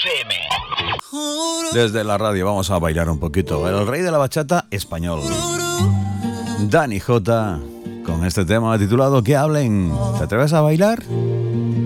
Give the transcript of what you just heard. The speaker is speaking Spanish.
FM. Desde la radio vamos a bailar un poquito. El rey de la bachata español, Dani J, con este tema titulado ¿Qué hablen? ¿Te atreves a bailar?